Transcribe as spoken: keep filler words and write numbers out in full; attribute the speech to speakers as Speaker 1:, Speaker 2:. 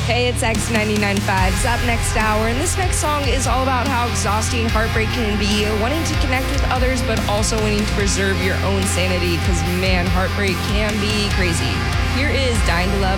Speaker 1: Hey, it's X ninety-nine point five. It's up next hour, and this next song is all about how exhausting heartbreak can be, wanting to connect with others, but also wanting to preserve your own sanity, because, man, heartbreak can be crazy. Here is Dying to Love